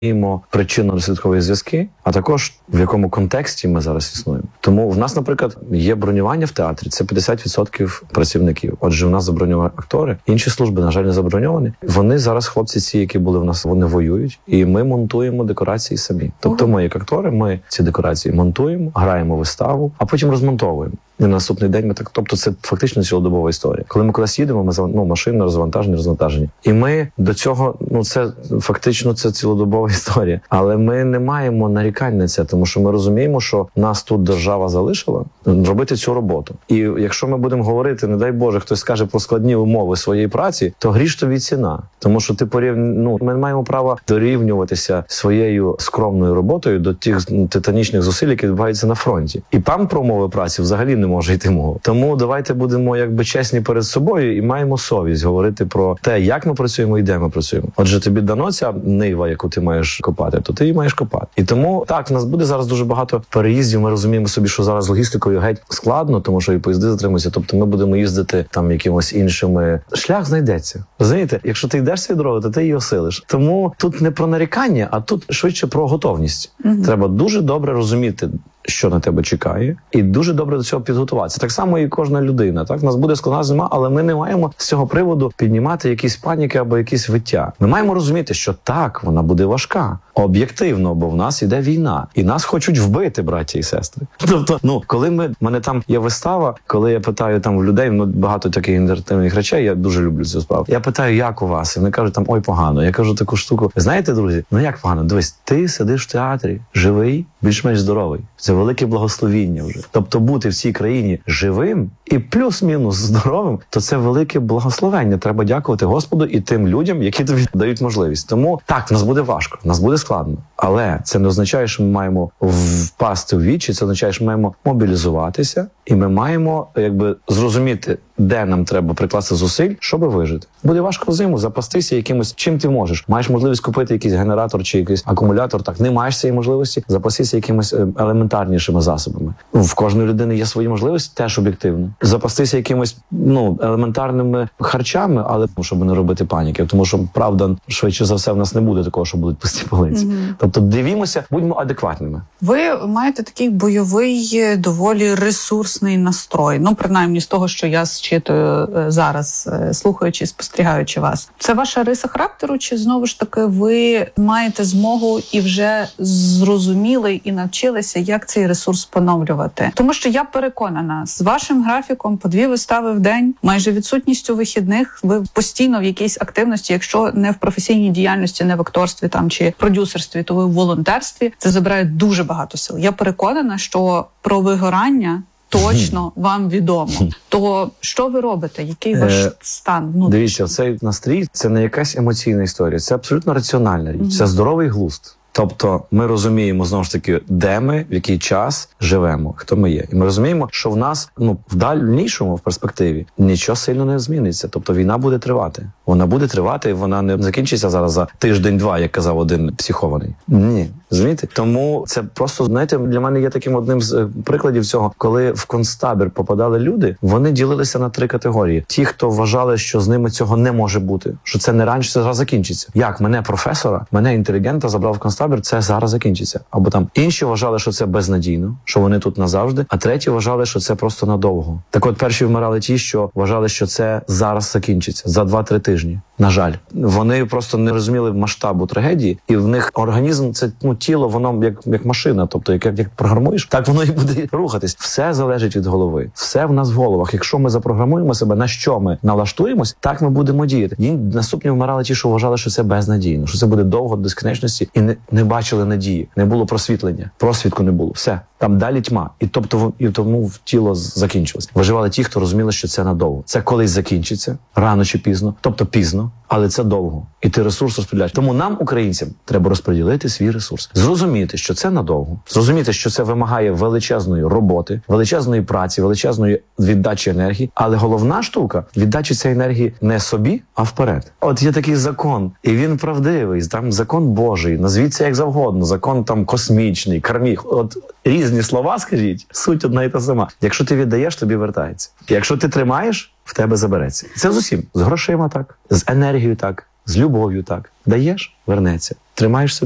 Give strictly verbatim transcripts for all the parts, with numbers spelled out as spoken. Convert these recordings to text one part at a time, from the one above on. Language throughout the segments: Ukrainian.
розуміємо причинно-наслідкові зв'язки, а також в якому контексті ми зараз існуємо. Тому в нас, наприклад, є бронювання в театрі, це п'ятдесят відсотків працівників. Отже, в нас заброньовані актори, інші служби, на жаль, не заброньовані. Вони зараз, хлопці ці, які були в нас, вони воюють, і ми монтуємо декорації самі. Тобто ми, як актори, ми ці декорації монтуємо, граємо виставу, а потім розмонтовуємо. І на наступний день ми так, тобто це фактично цілодобова історія. Коли ми кудись їдемо, ми ну, машини розвантажені, розвантажені. І ми до цього, ну це фактично це цілодобова історія. Але ми не маємо нарікань на це, тому що ми розуміємо, що нас тут держава залишила робити цю роботу. І якщо ми будемо говорити, не дай Боже, хтось скаже про складні умови своєї праці, то гріш тобі ціна. Тому що ти порів... ну, ми не маємо права дорівнюватися своєю скромною роботою до тих титанічних зусиль, які відбуваються на фронті. І там про умови праці взагалі не може йти мова. Тому давайте будемо якби чесні перед собою і маємо совість говорити про те, як ми працюємо і де ми працюємо. Отже, тобі дано ця нива, яку ти маєш копати, то ти її маєш копати. І тому, так, в нас буде зараз дуже багато переїздів. Ми розуміємо собі, що зараз логістикою геть складно, тому що і поїзди затримуються. Тобто ми будемо їздити там якимось іншими. Шлях знайдеться. Розумієте? Якщо ти йдеш цією дорогою, то ти її осилиш. Тому тут не про нарікання, а тут швидше про готовність. Угу. Треба дуже добре розуміти, що на тебе чекає, і дуже добре до цього підготуватися. Так само і кожна людина. Так, у нас буде складна зима, але ми не маємо з цього приводу піднімати якісь паніки або якісь виття. Ми маємо розуміти, що так, вона буде важка. Об'єктивно, бо в нас іде війна. І нас хочуть вбити, браті і сестри. Тобто, ну, коли ми, в мене там є вистава, коли я питаю там в людей, ну, багато таких інтерактивних речей, я дуже люблю цю справу. Я питаю, як у вас? І вони кажуть там, ой, погано. Я кажу таку штуку. Знаєте, друзі, ну як погано? Дивись, ти сидиш в театрі, живий, більш-менш здоровий. Це велике благословіння вже. Тобто бути в цій країні живим і плюс-мінус здоровим, то це велике благословення. Треба дякувати Господу і тим людям, які тобі дають можливість. Тому так, в нас буде важко, в нас буде складно. Але це не означає, що ми маємо впасти в вічі, це означає, що ми маємо мобілізуватися і ми маємо якби зрозуміти, де нам треба прикласти зусиль, щоб вижити. Буде важко зиму, запастися якимось, чим ти можеш. Маєш можливість купити якийсь генератор чи якийсь акумулятор, так, не маєш цієї можливості, запастися якимось елементарнішими засобами. В кожної людини є свої можливості, теж об'єктивно. Запастися якимось, ну, елементарними харчами, але щоб не робити паніки, тому що, правда, швидше за все в нас не буде такого, що будуть пусті полиці. Mm-hmm. Тобто дивімося, будьмо адекватними. Ви маєте такий бойовий, доволі ресурсний настрой. Ну, принаймні з того, що я зчитую зараз, слухаючи, спостерігаючи вас. Це ваша риса характеру, чи знову ж таки ви маєте змогу і вже зрозуміли і навчилися, як цей ресурс поновлювати? Тому що я переконана, з вашим графіком по дві вистави в день, майже відсутністю вихідних, ви постійно в якійсь активності, якщо не в професійній діяльності, не в акторстві там чи продюсерстві, то ви в волонтерстві. Це забирає дуже багато сил. Я переконана, що про вигорання точно вам відомо. То що ви робите? Який ваш е, стан внутрішній? Дивіться, цей настрій – це не якась емоційна історія, це абсолютно раціональна річ, mm-hmm. це здоровий глузд. Тобто ми розуміємо, знову ж таки, де ми, в який час живемо, хто ми є. І ми розуміємо, що в нас, ну, в дальнішому, в перспективі, нічого сильно не зміниться. Тобто війна буде тривати. Вона буде тривати, і вона не закінчиться зараз за тиждень-два, як казав один психований. Ні. Розумієте? Тому це просто, знаєте, для мене є таким одним з прикладів цього, коли в концтабір попадали люди, вони ділилися на три категорії. Ті, хто вважали, що з ними цього не може бути, що це не раніше, це зараз закінчиться. Як мене, професора, мене інтелігента забрав в концтабір, це зараз закінчиться. Або там інші вважали, що це безнадійно, що вони тут назавжди, а треті вважали, що це просто надовго. Так от перші вмирали ті, що вважали, що це зараз закінчиться, за два-три тижні. На жаль, вони просто не розуміли масштабу трагедії, і в них організм, це, ну, тіло, воно як, як машина, тобто як, як, як програмуєш, так воно і буде рухатись. Все залежить від голови. Все в нас в головах. Якщо ми запрограмуємо себе, на що ми налаштуємось, так ми будемо діяти. І наступні вмирали ті, що вважали, що це безнадійно, що це буде довго, до безкінечності, і не, не бачили надії, не було просвітлення, просвітку не було. Все. Там далі тьма. І тобто і тому тіло закінчилось. Виживали ті, хто розуміли, що це надовго. Це колись закінчиться, рано чи пізно, тобто пізно, але це довго. І ти ресурс розподіляєш. Тому нам, українцям, треба розподілити свій ресурс. Зрозуміти, що це надовго. Зрозуміти, що це вимагає величезної роботи, величезної праці, величезної віддачі енергії. Але головна штука – віддачі цієї енергії не собі, а вперед. От є такий закон, і він правдивий. Там закон Божий, назвіть це як завгодно. Закон там космічний, кармік. От різні слова, скажіть, суть одна і та сама. Якщо ти віддаєш, тобі вертається. Якщо ти тримаєш, в тебе забереться. Це з усім. З грошима так, з енергією так, з любов'ю так. Даєш – вернеться. Тримаєш собі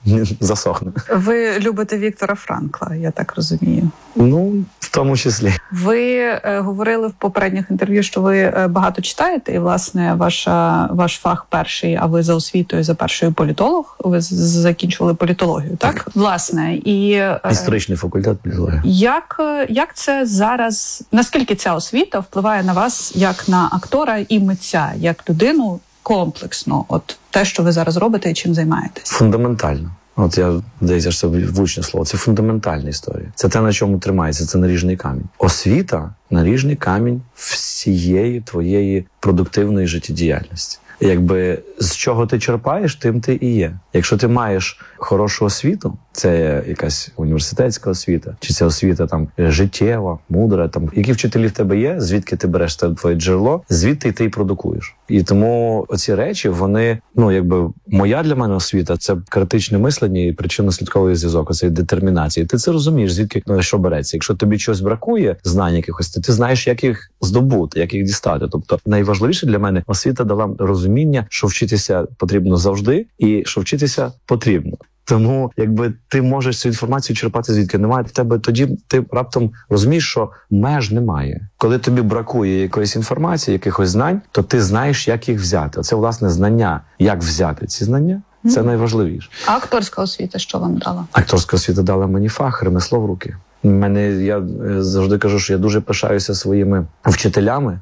засохне. Ви любите Віктора Франкла, я так розумію. Ну, в тому числі. Ви е, говорили в попередніх інтерв'ю, що ви е, багато читаєте, і, власне, ваша, ваш фах перший, а ви за освітою, за першою політолог, ви з- закінчували політологію, так? так? Власне, і... Е, Історичний факультет політології. Як, е, як це зараз, наскільки ця освіта впливає на вас як на актора і митця, як людину комплексно, от те, що ви зараз робите і чим займаєтесь? Фундаментально. От я, здається, це влучне слово. Це фундаментальна історія. Це те, на чому тримається, це наріжний камінь. Освіта – наріжний камінь всієї твоєї продуктивної життєдіяльності. Якби з чого ти черпаєш, тим ти і є. Якщо ти маєш хорошу освіту, це якась університетська освіта, чи це освіта там життєва, мудра, там які вчителі в тебе є, звідки ти береш те твоє джерело, звідти ти й продукуєш. І тому оці речі, вони, ну якби моя для мене освіта це критичне мислення і причинно-слідковий зв'язок, оцеї детермінації. Ти це розумієш, звідки ну, що береться. Якщо тобі чогось бракує, знань якихось, то ти знаєш, як їх здобути, як їх дістати. Тобто найважливіше для мене освіта дала розуміння, що вчитися потрібно завжди і що вчитися потрібно. Тому, якби ти можеш цю інформацію черпати звідки немає в тебе, тоді ти раптом розумієш, що меж немає. Коли тобі бракує якоїсь інформації, якихось знань, то ти знаєш, як їх взяти. Оце, власне, знання, як взяти ці знання. Це mm. найважливіше. А акторська освіта що вам дала? Акторська освіта дала мені фах, ремесло в руки. Мене, я завжди кажу, що я дуже пишаюся своїми вчителями.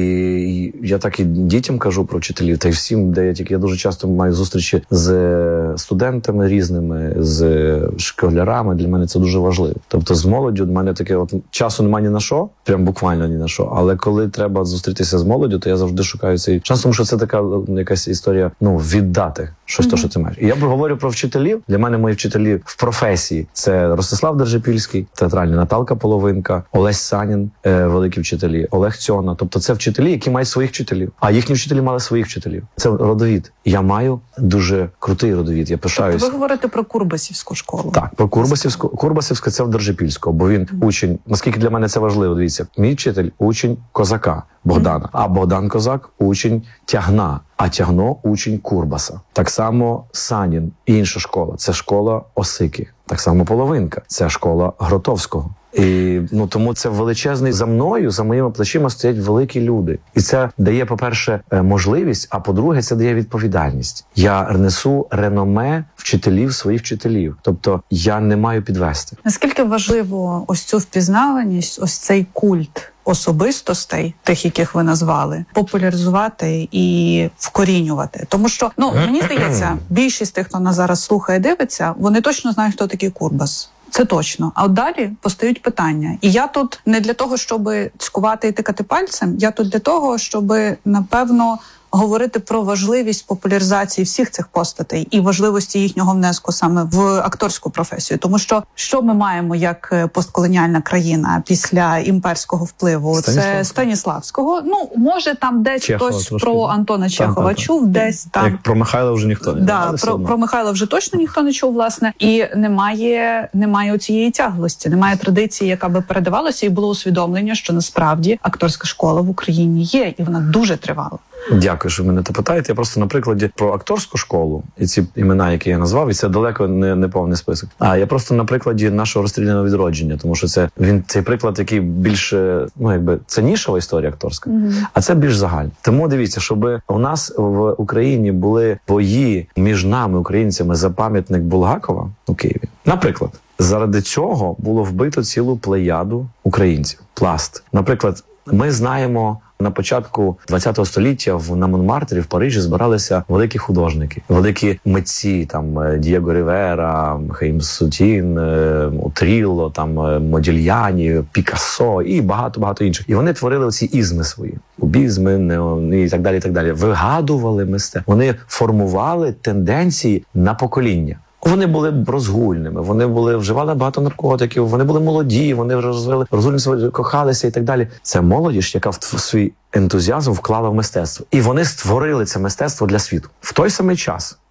І я так і дітям кажу про вчителів, та й всім, де я тільки я дуже часто маю зустрічі з студентами різними, з школярами. Для мене це дуже важливо. Тобто з молоддю в мене таке от часу немає ні на що, прям буквально ні на що. Але коли треба зустрітися з молоддю, то я завжди шукаю цей шанс, тому що це така якась історія, ну, віддати щось, mm-hmm. то, що ти маєш. І я говорю про вчителів. Для мене мої вчителі в професії це Ростислав Держипільський, театральний Наталка Половинка, Олесь Санін, е, великі вчителі, Олег Цьона. Тобто це вчителі, які мають своїх вчителів. А їхні вчителі мали своїх вчителів. Це родовід. Я маю дуже крутий родовід. Я пишаюся. Тобто ви говорите про Курбасівську школу? Так, про Курбасівську. Курбасівська – це в Держипільського, бо він учень. Наскільки для мене це важливо, дивіться. Мій вчитель – учень Козака Богдана. А Богдан Козак – учень Тягна. А Тягно – учень Курбаса. Так само Санін, інша школа – це школа Осики. Так само Половинка – це школа Гротовського. І ну тому це величезний за мною, за моїми плечима стоять великі люди. І це дає, по-перше, можливість, а по-друге, це дає відповідальність. Я несу реноме вчителів своїх вчителів. Тобто я не маю підвести. Наскільки важливо ось цю впізнаваність, ось цей культ особистостей, тих, яких ви назвали, популяризувати і вкорінювати. Тому що, ну, мені здається, більшість тих, хто нас зараз слухає, дивиться, вони точно знають, хто такий Курбас. Це точно. А от далі постають питання. І я тут не для того, щоб цькувати і тикати пальцем, я тут для того, щоб, напевно, говорити про важливість популяризації всіх цих постатей і важливості їхнього внеску саме в акторську професію. Тому що, що ми маємо як постколоніальна країна після імперського впливу? Це Станіславського. Ну, може, там десь Чехова, хтось трошки. про Антона Чехова там, там, чув, десь там. Як про Михайла вже ніхто не да, про, про Михайла вже точно ніхто не чув, власне. І немає, немає цієї тяглості, немає традиції, яка би передавалася, і було усвідомлення, що насправді акторська школа в Україні є, і вона дуже тривала. Дякую, що ви мене це питаєте. Я просто на прикладі про акторську школу і ці імена, які я назвав, і це далеко не, не повний список. А я просто на прикладі нашого розстріляного відродження, тому що це він цей приклад, який більше, ну якби це нішова історія акторська, mm-hmm. а це більш загальна. Тому дивіться, щоб у нас в Україні були бої між нами, українцями, за пам'ятник Булгакова у Києві. Наприклад, заради цього було вбито цілу плеяду українців. Пласт. Наприклад, ми знаємо. На початку ХХ століття в на Монмартрі в Парижі збиралися великі художники, великі митці, там Дієго Рівера, Хаїм Сутін, Трілло, там Модільяні, Пікассо і багато-багато інших. І вони творили оці ізми свої, кубізми, неони і так далі, і так далі. Вигадували мистецтво. Вони формували тенденції на покоління. Вони були розгульними, вони були вживали багато наркотиків, вони були молоді, вони розвили розгульництво, кохалися і так далі. Це молодіж, яка в свій ентузіазм вклала в мистецтво. І вони створили це мистецтво для світу. В той самий час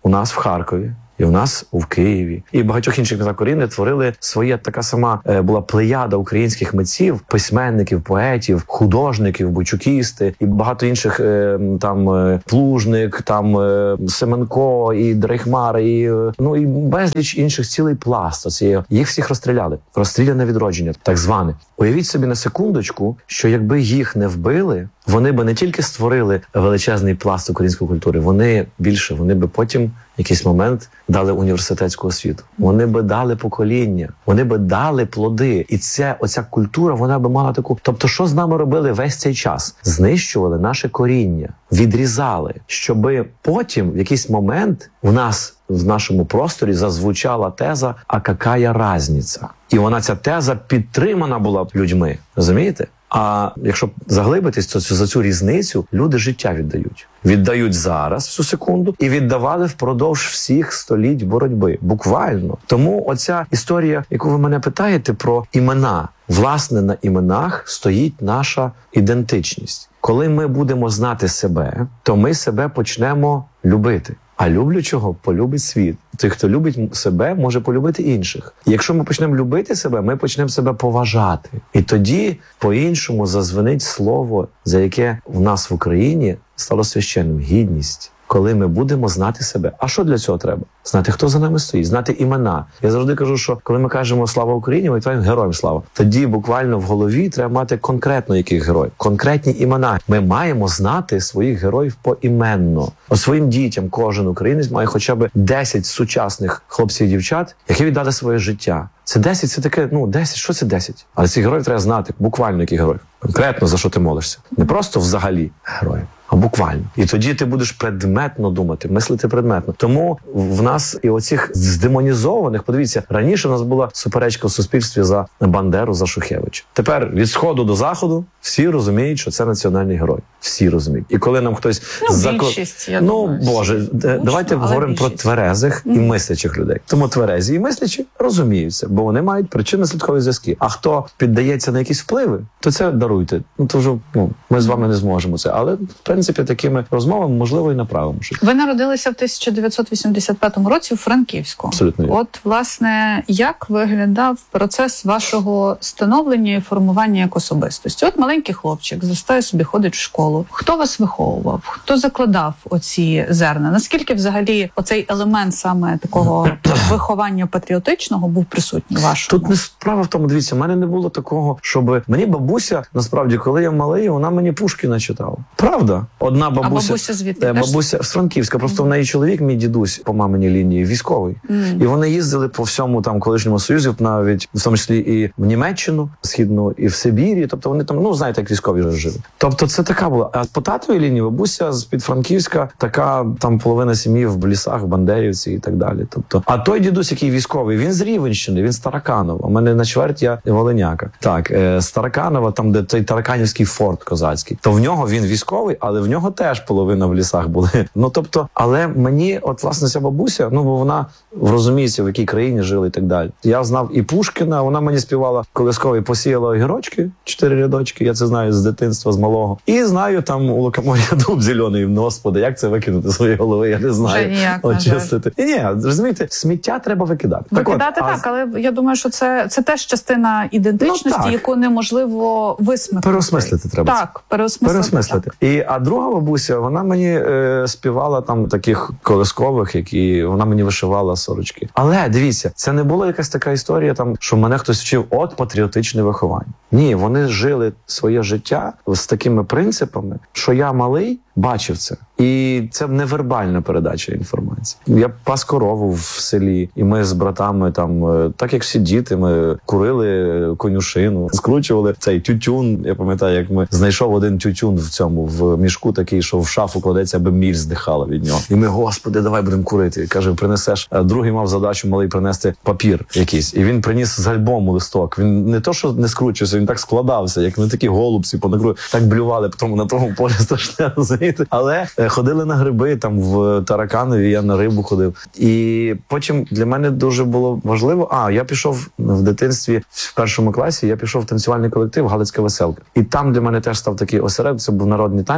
у нас в Харкові, і у нас у Києві, і в багатьох інших містах України творили своє, така сама е, була плеяда українських митців, письменників, поетів, художників, бойчукісти і багато інших е, там е, Плужник, там е, Семенко і Дрейхмар, і е, ну і безліч інших, цілий пласт. Оцієї. Їх всіх розстріляли. Розстріляне відродження, так зване. Уявіть собі на секундочку, що якби їх не вбили, вони би не тільки створили величезний пласт української культури, вони більше, вони би потім в якийсь момент дали університетську освіту. Вони би дали покоління, вони би дали плоди. І ця, оця культура, вона би мала таку... Тобто, що з нами робили весь цей час? Знищували наше коріння, відрізали, щоби потім в якийсь момент в нас, в нашому просторі зазвучала теза «А какая разниця?» І вона, ця теза, підтримана була людьми. Розумієте? А якщо заглибитись, то за цю різницю люди життя віддають. Віддають зараз, всю секунду, і віддавали впродовж всіх століть боротьби. Буквально. Тому оця історія, яку ви мене питаєте про імена, власне, на іменах стоїть наша ідентичність. Коли ми будемо знати себе, то ми себе почнемо любити. А люблячого полюбить світ. Той, хто любить себе, може полюбити інших. І якщо ми почнемо любити себе, ми почнемо себе поважати. І тоді по-іншому зазвенить слово, за яке в нас в Україні стало священним – гідність. Коли ми будемо знати себе. А що для цього треба? Знати, хто за нами стоїть, знати імена. Я завжди кажу, що коли ми кажемо «Слава Україні», ми кажемо «Героям слава». Тоді буквально в голові треба мати конкретно яких героїв, конкретні імена. Ми маємо знати своїх героїв поіменно. От своїм дітям кожен українець має хоча б десять сучасних хлопців і дівчат, які віддали своє життя. Це десять, це таке, ну, десять, що це десять? Але цих героїв треба знати, буквально яких героїв. Конкретно, за що ти молишся. Не просто взагалі героїв, а буквально. І тоді ти будеш предметно думати, мислити предметно. Тому в нас і оцих здемонізованих, подивіться, раніше у нас була суперечка в суспільстві за Бандеру, за Шухевича. Тепер від сходу до заходу всі розуміють, що це національний герой. Всі розуміють. І коли нам хтось... Ну, зако... більшість, я Ну, думаю. Боже, Гучно, давайте говоримо більшість. про тверезих і мислячих людей. Тому тверезі і мислячі розуміються, бо вони мають причинно-слідкові зв'язки. А хто піддається на якісь впливи, то це даруйте. Ну, то вже, ну, ми з вами не зможемо це. Але, в принципі, такими розмовами, можливо, і направимо щось. Ви народилися в тисяча дев'ятсот вісімдесят п'ятому році у Франківську. Абсолютно вірно. От, власне, як виглядав процес вашого становлення і формування як особистості? От маленький хлопчик зростає собі, ходить в школу. Хто вас виховував? Хто закладав оці зерна? Наскільки взагалі оцей елемент саме такого виховання патріотичного був присутній вашому? Тут не справа в тому, дивіться, в мене не було такого, щоб... Мені бабуся, насправді, коли я малий, вона мені Пушкіна читала. Правда? Одна бабуся... А бабуся звідки? Е, Бабуся з Франківська. Просто mm. в неї чоловік, мій дідусь, по маминій лінії, військовий. Mm. І вони їздили по всьому там колишньому Союзі, навіть в тому числі і в Німеччину, Східну, і в Сибірі. Тобто вони там, ну, знаєте, як військові жили. Тобто це така була. А по татовій лінії бабуся з-під Франківська, така там половина сім'ї в лісах, в Бандерівці і так далі. Тобто, а той дідусь, який військовий, він з Рівенщини, він з Тараканова. У мене на чверть я волиняка. Так, е, з Тараканова, там, де той Тараканівський форт козацький. То в нього він військовий, але в нього теж половина в лісах були. Ну, тобто, але мені, от, власне, ця бабуся, ну, бо вона розуміється, в якій країні жили і так далі. Я знав і Пушкіна, вона мені співала колисковий «Посіяла огірочки», чотири рядочки, я це знаю з дитинства, з малого. І знаю там у лукомор'я дуб зелений, ну, господи, як це викинути з своєї голови, я не знаю. Ніяк, очистити. І ні, розумієте, сміття треба викидати. Викидати так, так, а... але я думаю, що це, це теж частина ідентичності, ну, яку неможливо висмикнути. Переосмислити треба. Так, переосмислити. Переосмислити. І, а друга бабуся, вона мені е, співала там таких колискових, які вона мені вишивала сорочки. Але, дивіться, це не була якась така історія, там, що мене хтось вчив от патріотичне виховання. Ні, вони жили своє життя з такими принципами, що я малий бачив це. І це невербальна передача інформації. Я пас корову в селі, і ми з братами там, так як всі діти, ми курили конюшину, скручували цей тютюн. Я пам'ятаю, як ми знайшов один тютюн в цьому, в мішку такий, що в шафу кладеться, аби міль здихала від нього. І ми, господи, давай будемо курити. І каже, принесеш. А другий мав задачу малий принести папір якийсь. І він приніс з альбому листок. Він не то, що не скручився, він так складався, як на такі голубці понакру. Так блювали потім на тому полі страшне, розумієте? Але ходили на гриби, там в Тараканові, я на рибу ходив. І потім для мене дуже було важливо, а, я пішов в дитинстві, в першому класі, я пішов в танцювальний колектив «Галицька веселка». І там для мене теж став такий осередок, це був народні танці.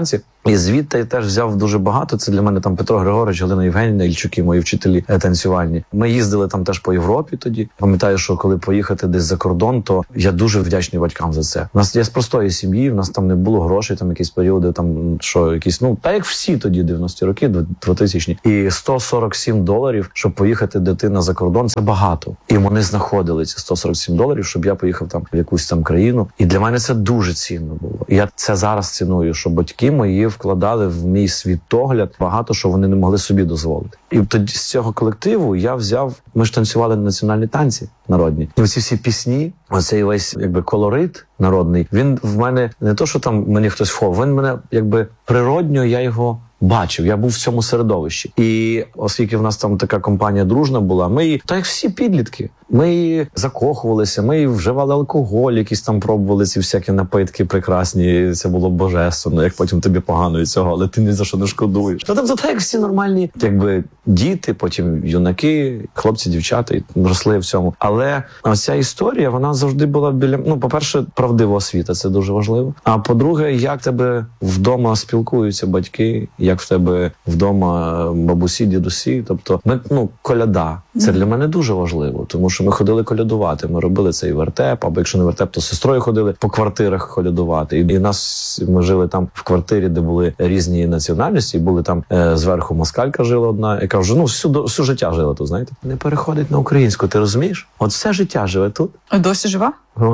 І звідти я теж взяв дуже багато. Це для мене там Петро Григорович, Галина Євгенівна, Ільчуки, мої вчителі танцювальні. Ми їздили там теж по Європі тоді. Пам'ятаю, що коли поїхати десь за кордон, то я дуже вдячний батькам за це. У нас я з простої сім'ї, в нас там не було грошей, там якісь періоди, там що якісь, ну та як всі тоді дев'яності роки, двотисячні. І сто сорок сім доларів, щоб поїхати дитина за кордон, це багато. І вони знаходили ці сто сорок сім доларів, щоб я поїхав там в якусь там країну. І для мене це дуже цінно було. І я це зараз ціную, що батьки мої вкладали в мій світогляд багато, що вони не могли собі дозволити. І тоді з цього колективу я взяв, ми ж танцювали національні танці народні. І оці всі пісні, оцей весь якби колорит народний, він в мене не то, що там мені хтось вхов, він мене якби природньо, я його бачив, я був в цьому середовищі. І оскільки в нас там така компанія дружна була, ми, так як всі підлітки, ми закохувалися, ми вживали алкоголь, якісь там пробували ці всякі напитки прекрасні, це було божественно, як потім тобі погано від цього, але ти ні за що не шкодуєш. Ну, тобто, так як всі нормальні, якби діти, потім юнаки, хлопці, дівчата, і росли в цьому. Але ця історія, вона завжди була біля, ну, по-перше, правдива освіта, це дуже важливо. А по-друге, як тебе вдома спілкуються батьки, як в тебе вдома бабусі, дідусі, тобто, ми, ну, коляда. Це для мене дуже важливо, тому що ми ходили колядувати, ми робили цей вертеп, або якщо не вертеп, то з сестрою ходили по квартирах колядувати. І, і нас, ми жили там в квартирі, де були різні національності, і були там е, зверху москалька жила одна, яка вже, ну, всю, всю життя жила тут, знаєте. Не переходить на українську, ти розумієш? От все життя живе тут. Досі жива?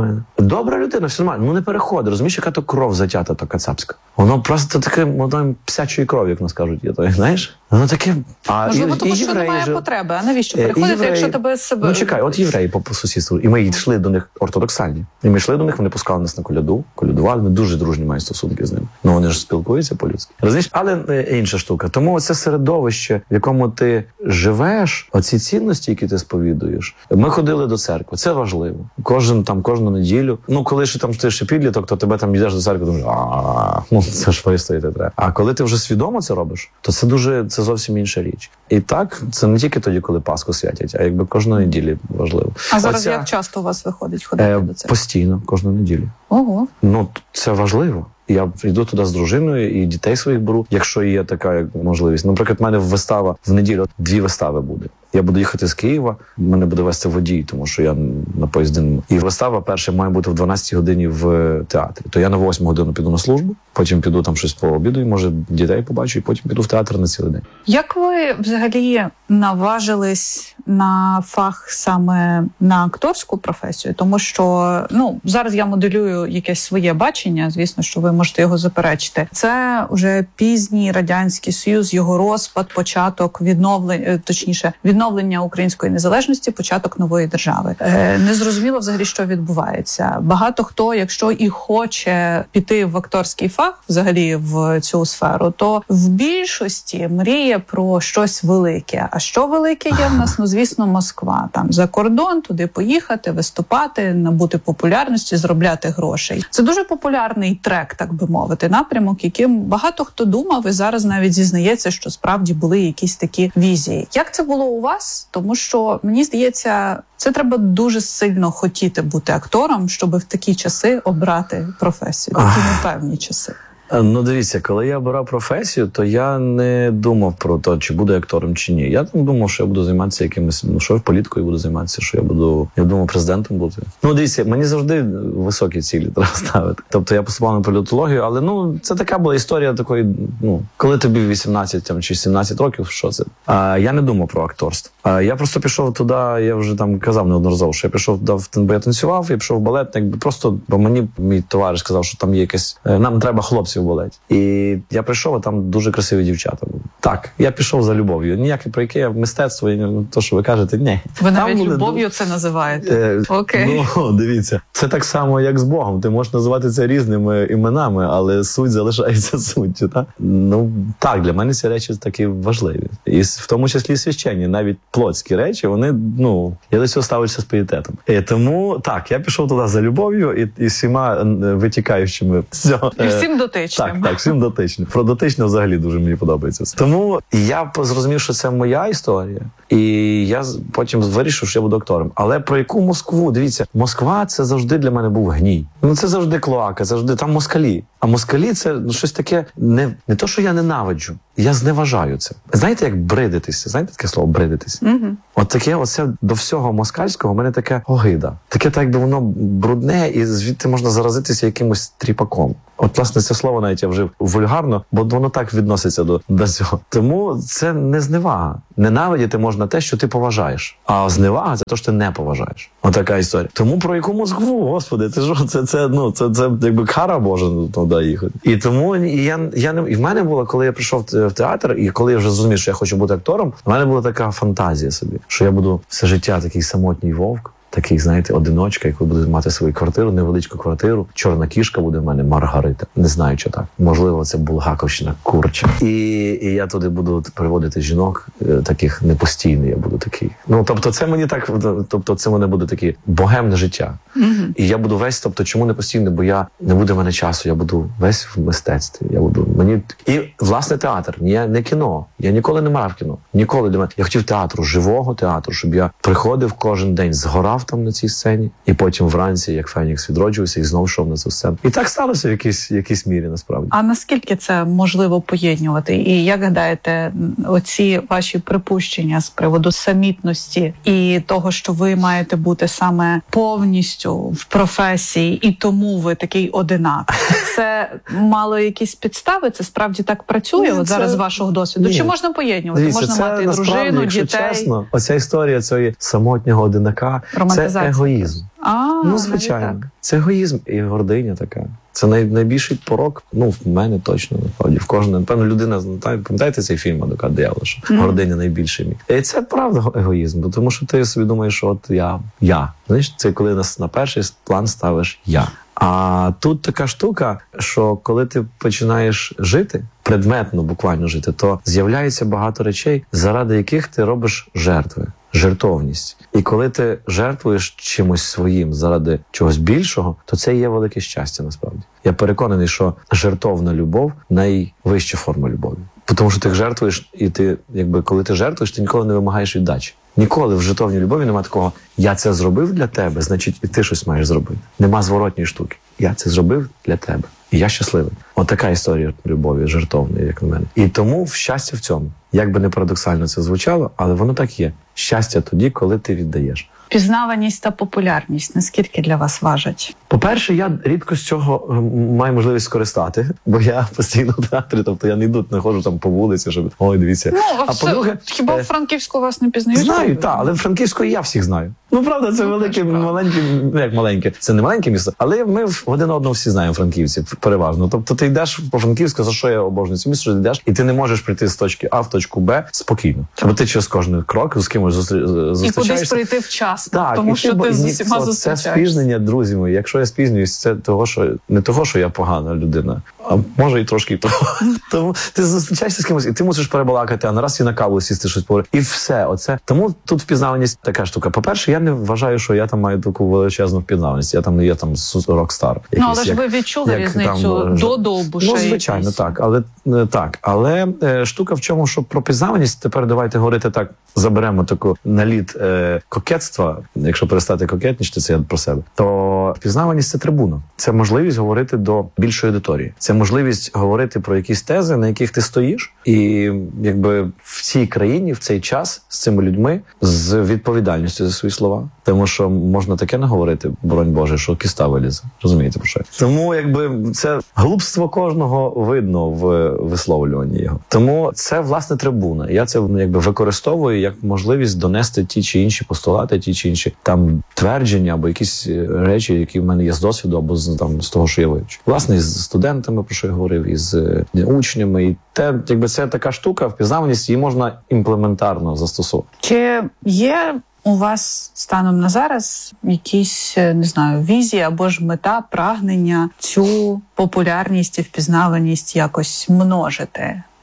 Добра людина, все нормально, ну не переходить, розумієш, яка то кров затята, то кацапська. Воно просто таке, воно псячої крові, як нас кажуть, є то, знаєш? Воно таке... А, можливо, і, тому і що немає жив... потреби, а навіщо переходити, євреї... якщо тебе з себе... Ну чекай, от євреї по, по сусідству, і ми йшли до них ортодоксальні. І ми йшли до них, вони пускали нас на коляду, колядували, ми дуже дружні маємо стосунки з ними. Ну вони ж спілкуються по-людськи. Розумієш? Але е, інша штука. Тому оце середовище, в якому ти живеш, оці цінності, які ти сповідуєш. Ми ходили до церкви, це важливо. Кожен там, кожну неділю. Ну, коли ще там ти ще підліток, то тебе там йдеш до церкви, думаєш, а ну це ж вистояти треба. А коли ти вже свідомо це робиш, то це дуже, це зовсім інша річ. І так, це не тільки тоді, коли Пасху святять, а якби кожної неділі важливо. А зараз Оця... як часто у вас виходить ходити е, до церкви? Постійно, кожну неділю. Ого. Ну, це важливо. Я йду туди з дружиною і дітей своїх беру, якщо є така можливість. Наприклад, в мене вистава в неділю, дві вистави буде. Я буду їхати з Києва, мене буде вести водій, тому що я на поїзді не. І вистава перша має бути в дванадцятій годині в театрі. То я на восьму годину піду на службу, потім піду там щось пообідаю, може дітей побачу, і потім піду в театр на цілий день. Як ви взагалі наважились на фах саме на акторську професію? Тому що, ну, зараз я моделюю якесь своє бачення, звісно, що ви можете його заперечити. Це вже пізній Радянський Союз, його розпад, початок відновлення, точніше, відновлення української незалежності, початок нової держави. Е, незрозуміло взагалі, що відбувається. Багато хто, якщо і хоче піти в акторський фах, взагалі в цю сферу, то в більшості мріє про щось велике. А що велике є в нас? Ну, звісно, Москва. Там за кордон, туди поїхати, виступати, набути популярності, заробляти грошей. Це дуже популярний трек, так би мовити, напрямок, яким багато хто думав і зараз навіть зізнається, що справді були якісь такі візії. Як це було у вас? Тому що, мені здається, це треба дуже сильно хотіти бути актором, щоб в такі часи обрати професію, такі непевні часи. Ну, дивіться, коли я обирав професію, то я не думав про те, чи буду актором, чи ні. Я там думав, що я буду займатися якимось, ну, що я політикою буду займатися, що я буду, я думав, президентом бути. Ну, дивіться, мені завжди високі цілі треба ставити. Тобто я поступав на політологію, але, ну, це така була історія такої, ну, коли тобі вісімнадцять там, чи сімнадцять років, що це? А, я не думав про акторство. А, я просто пішов туди, я вже там казав неодноразово, що я пішов туди, бо я танцював, я пішов в балет, якби просто, бо мені мій товариш сказав, що там є якесь, нам треба хлопців в балеті. І я прийшов, а там дуже красиві дівчата були. Так, я пішов за любов'ю. Ніяке про яке мистецтво, то, що ви кажете, ні. Ви навіть були... любов'ю це називаєте. Е, Окей. Ну, дивіться, це так само, як з Богом. Ти можеш називати це різними іменами, але суть залишається суттю. Так? Ну, так, для мене ці речі такі важливі. І в тому числі священні, навіть плотські речі, вони, ну, я до цього ставлюся з пієтетом. І тому, так, я пішов туди за любов'ю і, і всіма витікаючими. І всім до тих. дотичним. Так, так, всім дотичним. Про дотичне взагалі дуже мені подобається все. Тому я зрозумів, що це моя історія, і я потім вирішив, що я буду актором. Але про яку Москву? Дивіться, Москва – це завжди для мене був гній. Ну це завжди клоака, завжди там москалі. А москалі – це ну, щось таке, не, не то, що я ненавиджу, я зневажаю це. Знаєте, як бридитися? Знаєте таке слово бридитися? Угу. От таке, оце до всього москальського в мене таке огида. Таке, так якби воно брудне, і звідти можна заразитися якимось тріпаком. От, власне, це слово навіть я вжив вульгарно, бо воно так відноситься до, до цього. Тому це не зневага. Ненавидіти можна те, що ти поважаєш. А зневага – це те, що ти не поважаєш. Отака історія. Тому про яку Москву, господи, ти що, це, це, ну, це, це якби кара Божа туди їхати. І тому і я, я не, і в мене було, коли я прийшов в театр, і коли я вже зрозумів, що я хочу бути актором, в мене була така фантазія собі, що я буду все життя такий самотній вовк, такий, знаєте, одиночка, який буде мати свою квартиру, невеличку квартиру. Чорна кішка буде в мене Маргарита. Не знаю, що так. Можливо, це Булгаковщина, Курча. І, і я туди буду приводити жінок, таких непостійних, я буду такий. Ну, тобто, це мені так, тобто, це мене буде таке богемне життя. Mm-hmm. І я буду весь, тобто, чому не постійно? Бо я, не буде в мене часу, я буду весь в мистецтві. Я буду, мені... І, власне, театр, не, не кіно. Я ніколи не мав кіно. Ніколи для мене. Я хотів театру, живого театру, щоб я приходив кожен день, згорав там на цій сцені, і потім вранці, як Фенікс, відроджувався і знов йшов на цю сцену. І так сталося в якійсь, якійсь мірі, насправді. А наскільки це можливо поєднувати? І як гадаєте, оці ваші припущення з приводу самітності і того, що ви маєте бути саме повністю в професії, і тому ви такий одинак, це мало якісь підстави? Це справді так працює? Ні, от зараз з вашого досвіду? Ні. Чи можна поєднувати? Дивіться, можна це, мати дружину, якщо дітей? чесно, оця історія цієї самотнього одинака – це егоїзм. А, ну, звичайно. Це егоїзм і гординя така. Це най, найбільший порок, ну, в мене точно, насправді, в кожного. Напевно, людина, пам'ятаєте цей фільм «Адвокат диявола», що mm. гординя найбільший мій. І це правда егоїзм, тому що ти собі думаєш, що от я, я. Знаєш, це коли нас на перший план ставиш я. А тут така штука, що коли ти починаєш жити, предметно буквально жити, то з'являється багато речей, заради яких ти робиш жертви. Жертовність. І коли ти жертвуєш чимось своїм заради чогось більшого, то це є велике щастя, насправді. Я переконаний, що жертовна любов – найвища форма любові. Тому що ти жертвуєш, і ти, якби, коли ти жертвуєш, ти ніколи не вимагаєш віддачі. Ніколи в жертовній любові немає такого «я це зробив для тебе, значить і ти щось маєш зробити». Нема зворотньої штуки. Я це зробив для тебе. І я щасливий. От така історія любові, жертовної, як на мене. І тому щастя в цьому. Як би не парадоксально це звучало, але воно так є. Щастя тоді, коли ти віддаєш. Пізнаваність та популярність, наскільки для вас важать? По-перше, я рідко з цього маю можливість скористати, бо я постійно в театрі, тобто я не йду, не ходжу там по вулиці, щоб, ой, дивіться. Ну, а, а все, по-друге... хіба в Франківську вас не пізнають? Знаю, так, але в Франківську я всіх знаю. Ну, правда, це ну, велике, маленьке, ну, як маленьке, це не маленьке місто, але ми один одного всі знаємо франківці, переважно. Тобто ти йдеш по Франківську, за що я обожнюю це місто, що ти йдеш, і ти не можеш прийти з точки А в точку Б спокійно. Так. Бо ти через кожен крок з кимось зустрі... зустрічаєшся. І кудись прийти вчасно, так, тому що ти з усіма зустрічаєшся. Це спізнення, друзі мої. Якщо я спізнююсь, це того, що не того, що я погана людина, а може і трошки того. Тому ти зустрічаєшся з кимось, і ти мусиш перебалакати, а нараз і на каву сісти щось поговорити. І все, оце. Тому тут впізнаваність така штука. По-перше, я не вважаю, що я там маю таку величезну впізнаваність. Я там не є там рок-стар. Ну, але ж як, ви відчули різницю там, до Довбуша. Ну, звичайно, якісь. так. Але так. Але е, штука в чому, що про пізнаваність, тепер давайте говорити так, заберемо таку наліт е, кокетства, якщо перестати кокетничати, це я про себе, то впізнаваність – це трибуна. Це можливість говорити до більшої аудиторії. Це можливість говорити про якісь тези, на яких ти стоїш, і якби в цій країні, в цей час з цими людьми з відповідальністю за свої слова. Тому що можна таке не говорити, боронь Боже, що кіста вилізе. Розумієте, про що? Тому якби це глупство кожного видно в висловлюванні його. Тому це, власне, трибуна. Я це якби використовую як можливість донести ті чи інші постулати, ті чи інші там твердження або якісь речі, які в мене є з досвіду, або з, там, з того, що я вивчу. Власне, з студентами, про що я говорив, і з учнями. І те, якби це така штука, впізнаваність, її можна імплементарно застосовувати. Чи є у вас станом на зараз якісь, не знаю, візії або ж мета, прагнення цю популярність і впізнаваність якось множити?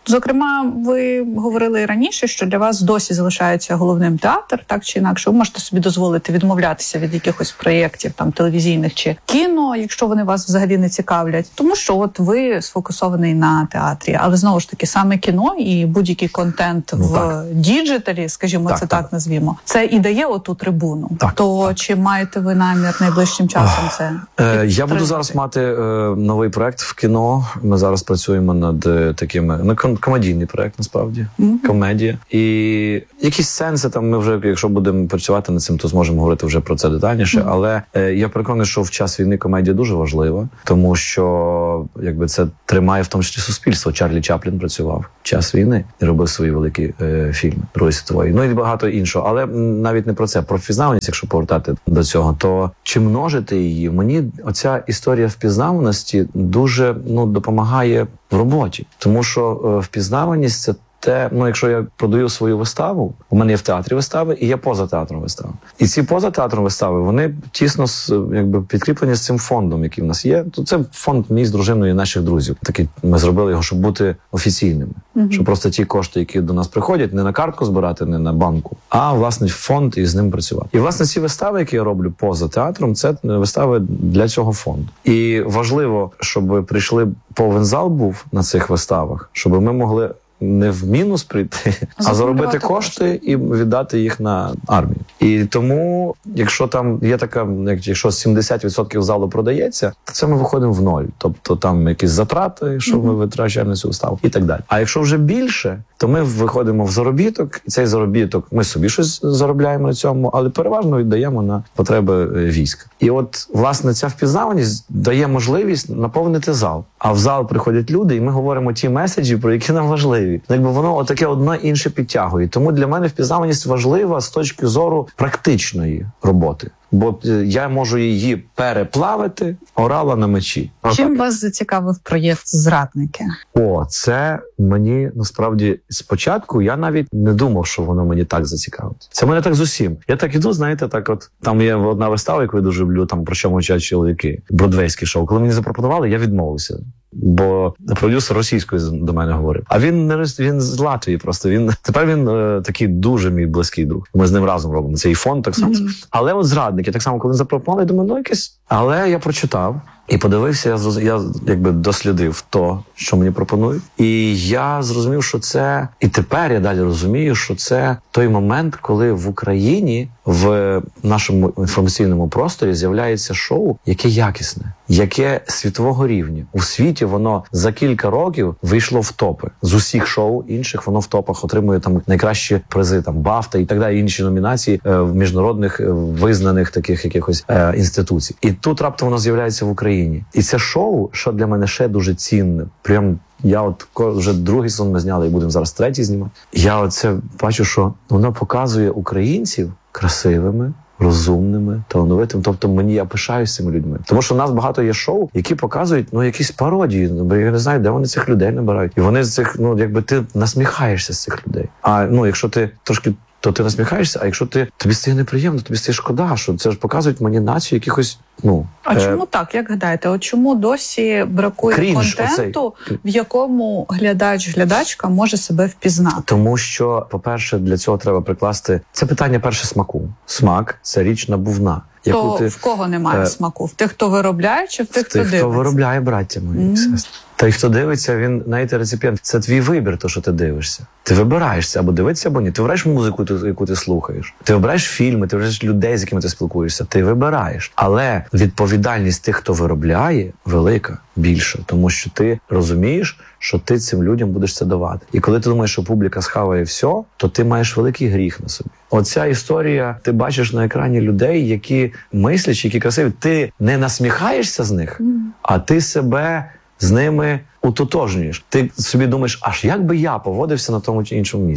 Зокрема, ви говорили і раніше, що для вас досі залишається головним театр, так чи інакше. Ви можете собі дозволити відмовлятися від якихось проєктів, там, телевізійних чи кіно, якщо вони вас взагалі не цікавлять. Тому що от ви сфокусований на театрі. Але знову ж таки, саме кіно і будь-який контент ну, в так. діджиталі, скажімо, так, це так, так назвімо, це і дає оту трибуну. Так, То так. чи маєте ви намір найближчим часом це? Е, я буду зараз мати е, новий проєкт в кіно. Ми зараз працюємо над е, такими... Ну, комедійний проєкт, насправді. Mm-hmm. Комедія. І якісь сенси там ми вже, якщо будемо працювати над цим, то зможемо говорити вже про це детальніше. Mm-hmm. Але е, я переконаний, що в час війни комедія дуже важлива, тому що якби це тримає в тому числі суспільство. Чарлі Чаплін працював в час війни і робив свої великі е, фільми Другої світової. Ну і багато іншого. Але навіть не про це. Про впізнаваність, якщо повертати до цього, то чи множити її? Мені оця історія впізнаваності дуже ну, допомагає в роботі. Тому що е, впізнаваність – це те, ну, якщо я продаю свою виставу, у мене є в театрі вистави і є поза театром вистави. І ці поза театром вистави, вони тісно якби підкріплені з цим фондом, який в нас є. То це фонд мій з дружиною і наших друзів. Такий ми зробили його, щоб бути офіційними. Mm-hmm. Щоб просто ті кошти, які до нас приходять, не на картку збирати, не на банку, а, власне, фонд і з ним працювати. І, власне, ці вистави, які я роблю поза театром, це вистави для цього фонду. І важливо, щоб прийшли повен зал був на цих виставах, щоб ми могли не в мінус прийти, а заробити кошти і віддати їх на армію. І тому, якщо там є така, якщо сімдесят відсотків залу продається, то це ми виходимо в ноль. Тобто там якісь затрати, що mm-hmm. ми витрачаємо на цю виставу і так далі. А якщо вже більше, то ми виходимо в заробіток, і цей заробіток, ми собі щось заробляємо на цьому, але переважно віддаємо на потреби війська. І от, власне, ця впізнаваність дає можливість наповнити зал. А в зал приходять люди, і ми говоримо ті меседжі, про які нам важливі. Якби воно отаке одне інше підтягує. Тому для мене впізнаваність важлива з точки зору практичної роботи. Бо я можу її переплавити орала на мечі. Чим вас зацікавив проєкт «Зрадники»? О, це мені, насправді, спочатку я навіть не думав, що воно мені так зацікавить. Це мене так з усім. Я так іду, знаєте, так от, там є одна вистава, яку я дуже люблю, там «Про що мовчать чоловіки», бродвейське шоу. Коли мені запропонували, я відмовився. Бо продюсер російською до мене говорив. А він не він з Латвії просто. Він тепер він е, такий дуже мій близький друг. Ми з ним разом робимо. Це і фонд так само. Mm-hmm. Але от «Зрадники», так само, коли запропонували, я думаю, ну якесь. Але я прочитав і подивився, я, я якби дослідив то, що мені пропонують. І я зрозумів, що це... І тепер я далі розумію, що це той момент, коли в Україні, в нашому інформаційному просторі з'являється шоу, яке якісне, яке світового рівня. У світі воно за кілька років вийшло в топи. З усіх шоу інших воно в топах отримує там найкращі призи, там Бафта і так далі, інші номінації е, в міжнародних е, визнаних таких якихось е, інституцій. І тут раптом воно з'являється в Україні. І це шоу, що для мене ще дуже цінне. Прям я от вже другий сезон ми зняли і будемо зараз третій знімати. Я оце бачу, що воно показує українців красивими, розумними, талановитими. Тобто мені, я пишаюсь цими людьми. Тому що в нас багато є шоу, які показують, ну, якісь пародії. Бо я не знаю, де вони цих людей набирають. І вони з цих, ну, якби ти насміхаєшся з цих людей. А, ну, якщо ти трошки, то ти насміхаєшся, а якщо ти, тобі стає неприємно, тобі стає шкода, що це ж показують мені націю якихось, ну... А е... чому так, як гадаєте? От чому досі бракує Крінж, контенту, оцей. В якому глядач-глядачка може себе впізнати? Тому що, по-перше, для цього треба прикласти... Це питання перше смаку. Смак – це річ набувна. То ти... в кого немає е... смаку? В тих, хто виробляє, чи в тих, в хто тих, дивиться? хто виробляє, браття мої, mm. сестри. Той, хто дивиться, він, знаєте, реципієнт. Це твій вибір, то, що ти дивишся. Ти вибираєшся або дивитися, або ні. Ти вибираєш музику, яку ти слухаєш. Ти вибираєш фільми, ти вибираєш людей, з якими ти спілкуєшся. Ти вибираєш. Але відповідальність тих, хто виробляє, велика, більша. Тому що ти розумієш, що ти цим людям будеш це давати. І коли ти думаєш, що публіка схаває все, то ти маєш великий гріх на собі. Оця історія, ти бачиш на екрані людей, які мислять, які красиві. Ти не насміхаєшся з них, а ти себе з ними утотожнюєш. Ти собі думаєш, аж як би я поводився на тому чи іншому місці.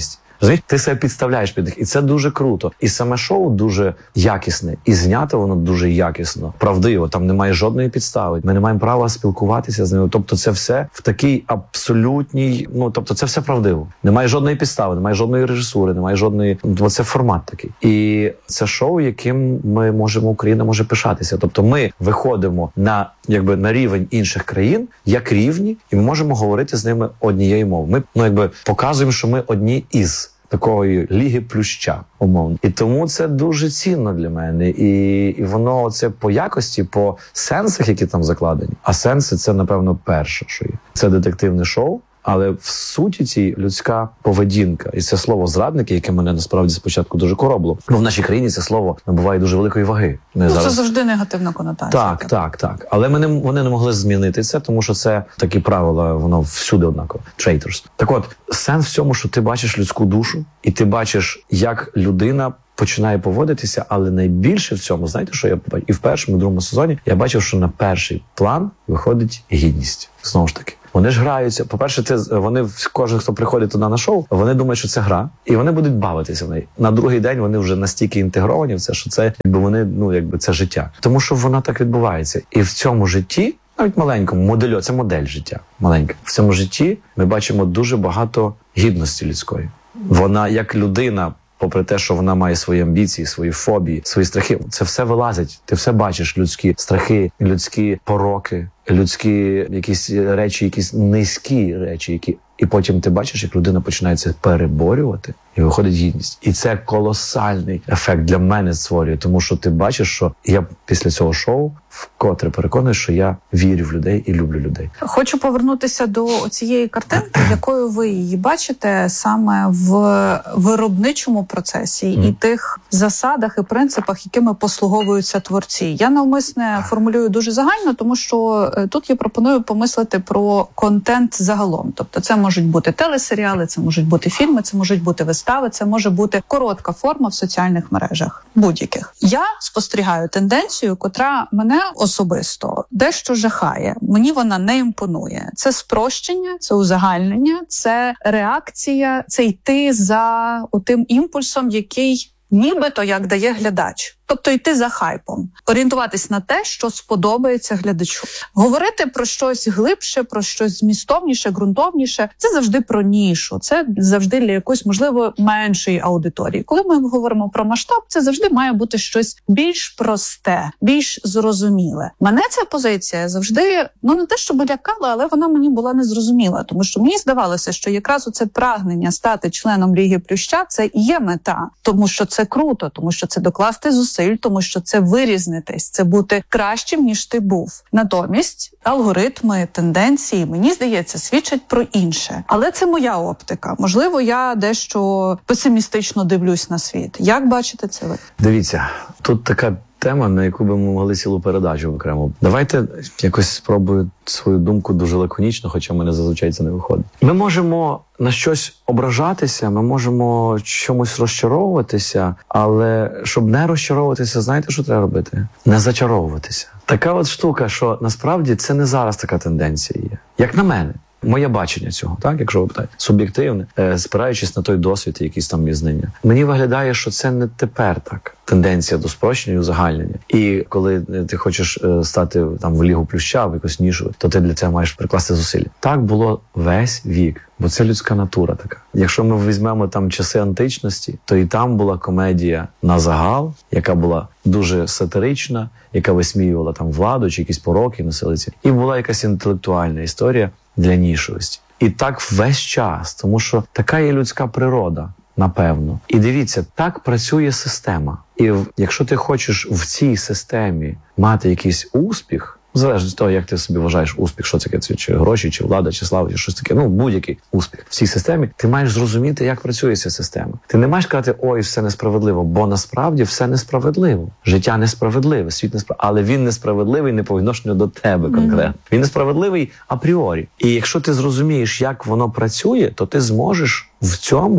Розумієш? Ти себе підставляєш під них, і це дуже круто. І саме шоу дуже якісне, і знято воно дуже якісно, правдиво. Там немає жодної підстави. Ми не маємо права спілкуватися з ними. Тобто, це все в такій абсолютній, ну тобто, це все правдиво. Немає жодної підстави, немає жодної режисури, немає жодної. Оце формат такий. І це шоу, яким ми можемо, Україна може пишатися. Тобто, ми виходимо на якби на рівень інших країн як рівні, і ми можемо говорити з ними однією мовою. Ми ну якби показуємо, що ми одні із такої ліги плюща, умовно. І тому це дуже цінно для мене. І, і воно це по якості, по сенсах, які там закладені. А сенси це, напевно, перше, що є. Це детективне шоу, але в суті цій людська поведінка. І це слово «зрадники», яке мене насправді спочатку дуже коробило. Ну, в нашій країні це слово набуває дуже великої ваги. Ми ну, зараз... Це завжди негативна конотація. Так, так, так. Але ми не, вони не могли змінити це, тому що це такі правила, воно всюди однаково. Traitors. Так от, сенс в цьому, що ти бачиш людську душу, і ти бачиш, як людина починає поводитися, але найбільше в цьому, знаєте, що я побачив? І в першому, і в другому сезоні я бачив, що на перший план виходить гідність. Знову ж таки. Вони ж граються. По-перше, це вони, кожен, хто приходить туди на шоу, вони думають, що це гра, і вони будуть бавитися в неї. На другий день вони вже настільки інтегровані в це, що це, якби вони, ну, якби це життя. Тому що воно так відбувається. І в цьому житті, навіть маленькому, моделю, це модель життя, маленька. В цьому житті ми бачимо дуже багато гідності людської. Вона, як людина, попри те, що вона має свої амбіції, свої фобії, свої страхи, це все вилазить. Ти все бачиш, людські страхи, людські пороки, людські якісь речі, якісь низькі речі, які... І потім ти бачиш, як людина починає це переборювати, і виходить гідність. І це колосальний ефект для мене створює, тому що ти бачиш, що я після цього шоу вкотре переконую, що я вірю в людей і люблю людей. Хочу повернутися до цієї картинки, якою ви її бачите саме в виробничому процесі mm. і тих засадах і принципах, якими послуговуються творці. Я навмисне формулюю дуже загально, тому що тут я пропоную помислити про контент загалом. Тобто це можуть бути телесеріали, це можуть бути фільми, це можуть бути вистави, це може бути коротка форма в соціальних мережах, будь-яких. Я спостерігаю тенденцію, котра мене особисто дещо жахає. Мені вона не імпонує. Це спрощення, це узагальнення, це реакція, це йти за отим імпульсом, який нібито як дає глядач. Тобто йти за хайпом, орієнтуватись на те, що сподобається глядачу. Говорити про щось глибше, про щось змістовніше, ґрунтовніше – це завжди про нішу, це завжди для якоїсь, можливо, меншої аудиторії. Коли ми говоримо про масштаб, це завжди має бути щось більш просте, більш зрозуміле. Мене ця позиція завжди, ну не те, щоб лякала, але вона мені була незрозуміла, тому що мені здавалося, що якраз оце прагнення стати членом Ліги Плюща – це і є мета, тому що це круто, тому що це докласти зусиль, тому що це вирізнитись, це бути кращим, ніж ти був. Натомість алгоритми, тенденції, мені здається, свідчать про інше. Але це моя оптика. Можливо, я дещо песимістично дивлюсь на світ. Як бачите це ви? Дивіться, тут така тема, на яку би ми могли цілу передачу окремо. Давайте якось спробую свою думку дуже лаконічно, хоча в мене зазвичай це не виходить. Ми можемо на щось ображатися, ми можемо чомусь розчаровуватися, але щоб не розчаровуватися, знаєте, що треба робити? Не зачаровуватися. Така от штука, що насправді це не зараз така тенденція є. Як на мене. Моє бачення цього, так, якщо ви питаєте, суб'єктивне, е, спираючись на той досвід, якісь там є знання. Мені виглядає, що це не тепер так. Тенденція до спрощення і узагальнення. І коли ти хочеш е, стати там в Лігу Плюща, в якусь нішу, то ти для цього маєш прикласти зусилля. Так було весь вік, бо це людська натура така. Якщо ми візьмемо там часи античності, то і там була комедія на загал, яка була дуже сатирична, яка висміювала там владу чи якісь пороки, насилиці. І була якась інтелектуальна історія для нішовості. І так весь час, тому що така є людська природа, напевно. І дивіться, так працює система. І якщо ти хочеш в цій системі мати якийсь успіх, залежно від того, як ти собі вважаєш успіх, що це таке, чи гроші, чи влада, чи слава, чи щось таке, ну, будь-який успіх. В цій системі ти маєш зрозуміти, як працює ця система. Ти не маєш казати, ой, все несправедливо, бо насправді все несправедливо. Життя несправедливе, світ несправедливий, але він несправедливий не по відношенню до тебе конкретно. Mm-hmm. Він несправедливий апріорі. І якщо ти зрозумієш, як воно працює, то ти зможеш в цьому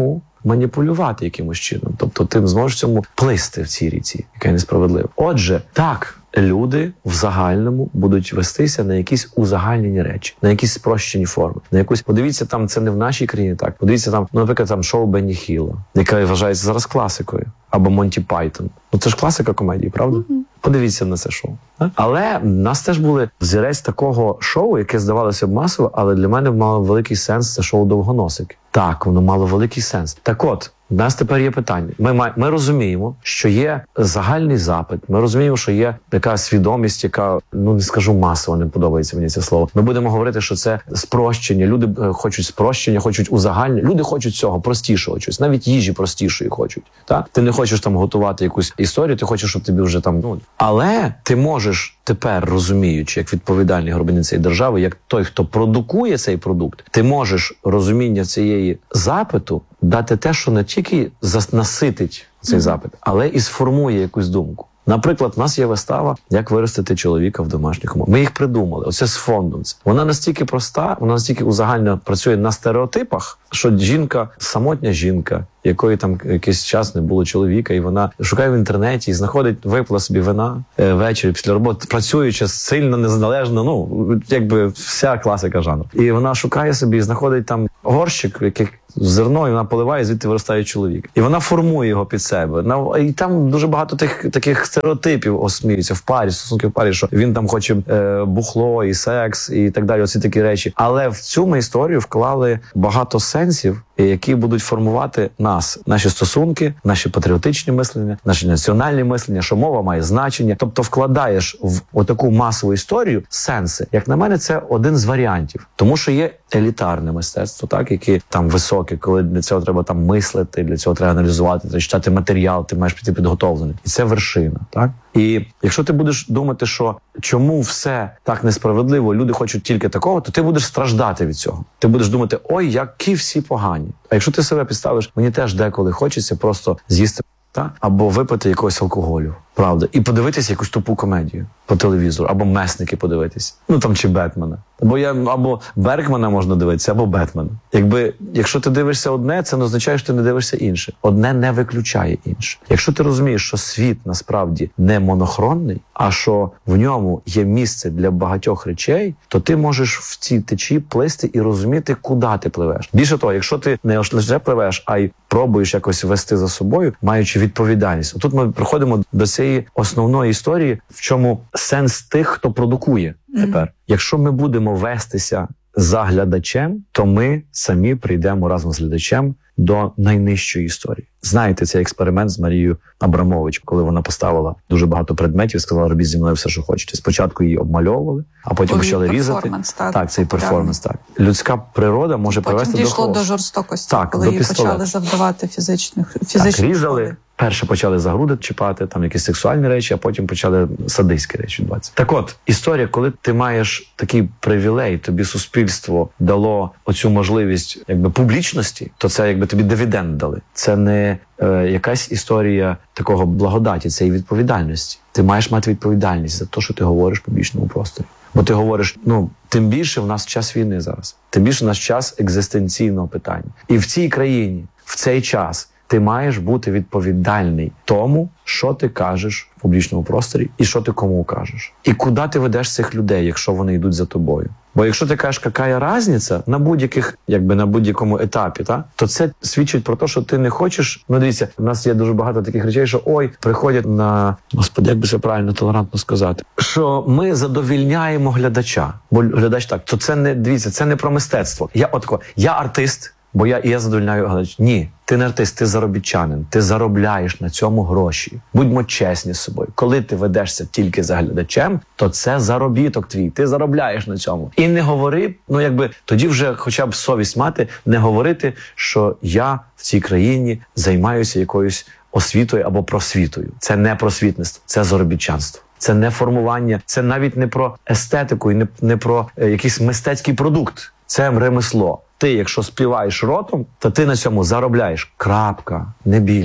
маніпулювати якимось чином. Тобто ти зможеш в цьому плисти в цій ріці, яка несправедлива. Отже, так, люди в загальному будуть вестися на якісь узагальнені речі, на якісь спрощені форми, на якусь, подивіться, там це не в нашій країні так, подивіться там, ну, наприклад, там шоу Бенні Хілла, яка вважається зараз класикою, або Монті Пайтон. Ну це ж класика комедії, правда? Mm-hmm. Подивіться на це шоу. Так? Але в нас теж були взірець такого шоу, яке здавалося б масово, але для мене мало великий сенс, це шоу «Довгоносики». Так, воно мало великий сенс. Так от, у нас тепер є питання. Ми, ми, ми розуміємо, що є загальний запит. Ми розуміємо, що є така свідомість, яка, ну не скажу масово, не подобається мені це слово. Ми будемо говорити, що це спрощення. Люди хочуть спрощення, хочуть узагальнення. Люди хочуть цього, простішого чогось. Навіть їжі простішої хочуть. Так? Ти не хочеш там готувати якусь історію, ти хочеш, щоб тобі вже там... Ну. Але ти можеш тепер, розуміючи, як відповідальний громадянин цієї держави, як той, хто продукує цей продукт, ти можеш розуміння цієї запиту дати те, що не тільки наситить цей mm-hmm. запит, але і сформує якусь думку. Наприклад, у нас є вистава «Як виростити чоловіка в домашніх умовах». Ми їх придумали. Оце з фондом. Вона настільки проста, вона настільки узагально працює на стереотипах, що жінка, самотня жінка, якої там якийсь час не було чоловіка, і вона шукає в інтернеті і знаходить, випила собі вина е, ввечері після роботи, працюючи сильно, незалежно, ну, якби вся класика жанру. І вона шукає собі і знаходить там горщик, який зерно, і вона поливає, звідти виростає чоловік. І вона формує його під себе. І там дуже багато тих таких стереотипів осміються в парі, стосунки в парі, що він там хоче е, бухло і секс, і так далі, оці такі речі. Але в цю ми історію вклали багато сенсів, які будуть формувати нас, наші стосунки, наші патріотичні мислення, наші національні мислення, що мова має значення. Тобто вкладаєш в отаку масову історію сенси. Як на мене, це один з варіантів. Тому що є елітарне мистецтво, так, які там високі, коли для цього треба там мислити, для цього треба аналізувати, треба читати матеріал, ти маєш піти підготовлений. І це вершина, так? І якщо ти будеш думати, що чому все так несправедливо, люди хочуть тільки такого, то ти будеш страждати від цього. Ти будеш думати, ой, які всі погані. А якщо ти себе підставиш, мені теж деколи хочеться просто з'їсти та? Або випити якогось алкоголю, правда, і подивитися якусь тупу комедію по телевізору, або «Месники» подивитись, ну там чи «Бетмена». Або я або Бергмана можна дивитися, або Бетмена. Якби, якщо ти дивишся одне, це не означає, що ти не дивишся інше. Одне не виключає інше. Якщо ти розумієш, що світ насправді не монохронний, а що в ньому є місце для багатьох речей, то ти можеш в цій течії плисти і розуміти, куди ти пливеш. Більше того, якщо ти не лише пливеш, а й пробуєш якось вести за собою, маючи відповідальність. Тут ми приходимо до цієї основної історії, в чому сенс тих, хто продукує тепер. Mm-hmm. Якщо ми будемо вестися за глядачем, то ми самі прийдемо разом з глядачем до найнижчої історії. Знаєте цей експеримент з Марією Абрамович, коли вона поставила дуже багато предметів і сказала, робіть зі мною все, що хочете. Спочатку її обмальовували, а потім почали різати. Так, так, цей перформанс, так. Людська природа може потім привести до дійшло хаосу. до жорстокості, так, коли до їй пістолету. почали завдавати фізичних фізичних так, різали. шкоди. Перше почали за груди чіпати, там якісь сексуальні речі, а потім почали садистські речі відбуватися. Так от, історія, коли ти маєш такий привілей, тобі суспільство дало оцю можливість якби публічності, то це якби тобі дивіденд дали. Це не е, якась історія такого благодаті, це і відповідальності. Ти маєш мати відповідальність за те, що ти говориш в публічному просторі. Бо ти говориш, ну, тим більше в нас час війни зараз. Тим більше в нас час екзистенційного питання. І в цій країні, в цей час, ти маєш бути відповідальний тому, що ти кажеш в публічному просторі і що ти кому кажеш. І куди ти ведеш цих людей, якщо вони йдуть за тобою. Бо якщо ти кажеш, яка різниця на будь-яких, якби на будь-якому етапі, та, то це свідчить про те, що ти не хочеш. Ну, дивіться, у нас є дуже багато таких речей, що ой, приходять на, господи, як би це правильно, толерантно сказати, що ми задовільняємо глядача. Бо глядач так, то це не, дивіться, це не про мистецтво. Я отко, я артист, бо я, і я задовольняю глядача. Ні, ти не артист, ти заробітчанин, ти заробляєш на цьому гроші. Будьмо чесні з собою. Коли ти ведешся тільки за глядачем, то це заробіток твій, ти заробляєш на цьому. І не говори, ну якби, тоді вже хоча б совість мати, не говорити, що я в цій країні займаюся якоюсь освітою або просвітою. Це не просвітництво, це заробітчанство. Це не формування, це навіть не про естетику і не, не про е, якийсь мистецький продукт. Це ремесло. Ти, якщо співаєш ротом, то ти на цьому заробляєш. Крапка. Не більше.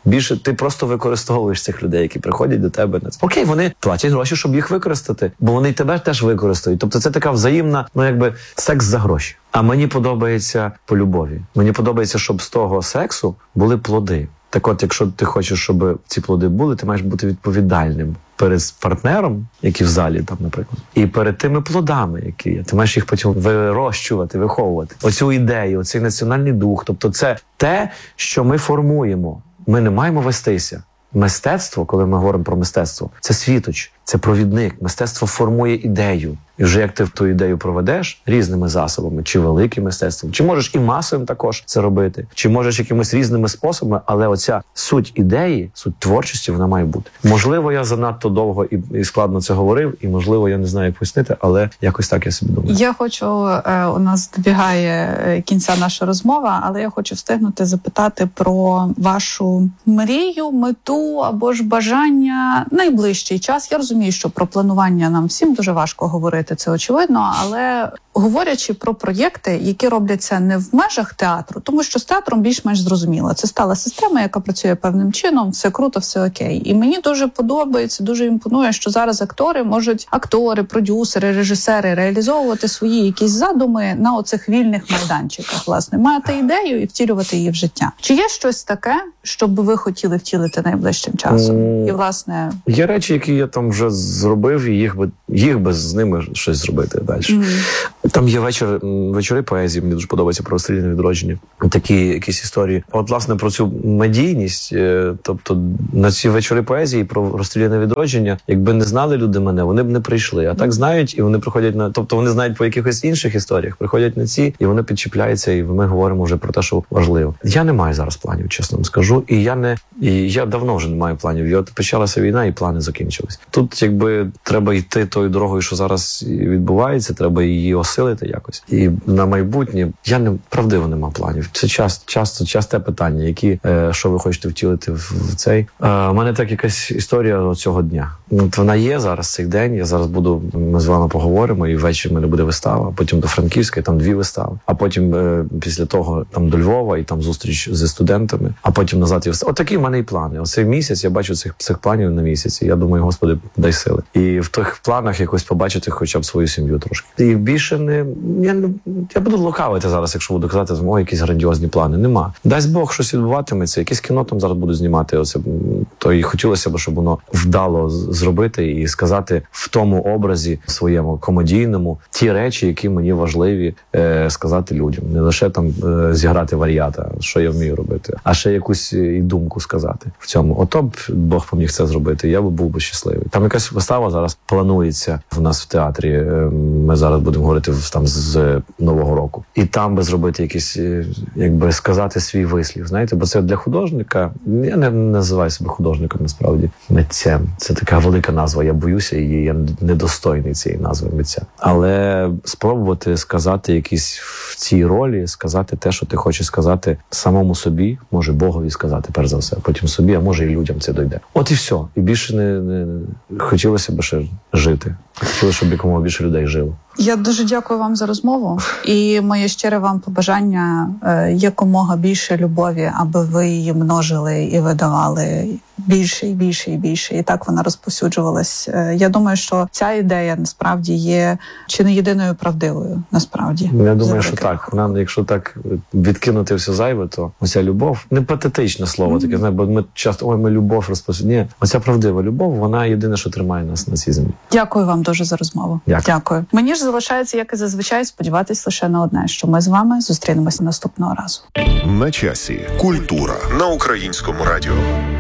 Більше ти просто використовуєш цих людей, які приходять до тебе на це. Окей, вони платять гроші, щоб їх використати, бо вони тебе теж використають. Тобто це така взаємна, ну якби секс за гроші. А мені подобається по любові. Мені подобається, щоб з того сексу були плоди. Так от, якщо ти хочеш, щоб ці плоди були, ти маєш бути відповідальним перед партнером, який в залі, там, наприклад, і перед тими плодами, які є. Ти маєш їх потім вирощувати, виховувати. Оцю ідею, оцей національний дух. Тобто це те, що ми формуємо. Ми не маємо вестися. Мистецтво, коли ми говоримо про мистецтво, це світоч, це провідник. Мистецтво формує ідею. І вже як ти ту ідею проведеш різними засобами, чи великим мистецтвом, чи можеш і масовим також це робити, чи можеш якимись різними способами, але оця суть ідеї, суть творчості, вона має бути. Можливо, я занадто довго і, і складно це говорив, і можливо, я не знаю, як пояснити, але якось так я собі думаю. Я хочу, у нас добігає кінця наша розмова, але я хочу встигнути запитати про вашу мрію, мету або ж бажання найближчий час. Я розумію, що про планування нам всім дуже важко говорити. Це очевидно, але говорячи про проєкти, які робляться не в межах театру, тому що з театром більш-менш зрозуміло. Це стала система, яка працює певним чином, все круто, все окей. І мені дуже подобається, дуже імпонує, що зараз актори можуть, актори, продюсери, режисери реалізовувати свої якісь задуми на оцих вільних майданчиках, власне, мати ідею і втілювати її в життя. Чи є щось таке, що би ви хотіли втілити найближчим часом? Mm. І, власне... Є речі, які я там вже зробив, і їх би, їх би з ними щось зробити далі. Mm. Там є вечір, вечори поезії, мені дуже подобається про розстріляне відродження. Такі якісь історії. От, власне, про цю медійність, тобто на ці вечори поезії про розстріляне відродження, якби не знали люди мене, вони б не прийшли. А так знають, і вони приходять на... Тобто вони знають по якихось інших історіях, приходять на ці, і вони підчіпляються, і ми говоримо вже про те, що важливо. Я не маю зараз планів, чесно вам скажу, і я не... І я давно вже не маю планів. І от почалася війна, і плани закінчились. Тут, якби, треба йти тою дорогою, що зараз відбувається, треба її осилити якось. І на майбутнє я не правдиво не маю планів. Це часто, часто, часте питання, які, е, що ви хочете втілити в, в цей. Е, у мене так якась історія цього дня. От вона є зараз, цей день. Я зараз буду, ми з вами поговоримо, і ввечері в мене буде вистава, потім до Франківська, і там дві вистави. А потім е, після того там до Львова, і там зустріч зі студентами, а потім назад і вистава. Отакі в мене і плани. Оцей місяць я бачу цих, цих планів на місяць. І я думаю, Господи, дай сили. І в тих планах якось побачити хоча б свою сім'ю трошки. І більше не... Я, не, я буду лукавити зараз, якщо буду казати, о, якісь грандіозні плани. Нема. Дасть Бог, щось відбуватиметься. Якесь кіно там зараз буду знімати. Оце, то і хотілося б, щоб воно вдало зробити і сказати в тому образі своєму комедійному ті речі, які мені важливі е, сказати людям. Не лише там е, зіграти варіата, що я вмію робити, а ще якусь і думку сказати в цьому. Ото б Бог поміг це зробити, я б був би щасливий. Там якась вистава зараз планується в нас в театрі. Е, ми зараз будемо говорити там з Нового року. І там би зробити якийсь, якби сказати свій вислів, знаєте, бо це для художника, я не називаю себе художником насправді, митцем. Це така велика назва, я боюся її, я недостойний цієї назви митця. Але спробувати сказати якісь в цій ролі, сказати те, що ти хочеш сказати самому собі, може Богові сказати, перш за все, потім собі, а може і людям це дойде. От і все. І більше не, не... хотілося б ще жити. Хотілося, щоб якомога більше людей жило. Я дуже дякую вам за розмову, і моє щире вам побажання е, якомога більше любові, аби ви її множили і видавали більше і більше і більше, і так вона розповсюджувалась. Е, я думаю, що ця ідея насправді є чи не єдиною правдивою, насправді. Я думаю, що так. Нам, якщо так відкинути все зайве, то оця любов, не патетичне слово, mm-hmm. таке, знаєте, бо ми часто, ой, ми любов розповсюджуємо. Ні, оця правдива любов, вона єдине, що тримає нас на цій землі. Дякую вам дуже за розмову. Дякую. Дякую. Мені ж залишається, як і зазвичай, сподіватись лише на одне, що ми з вами зустрінемося наступного разу. На часі. Культура на Українському радіо.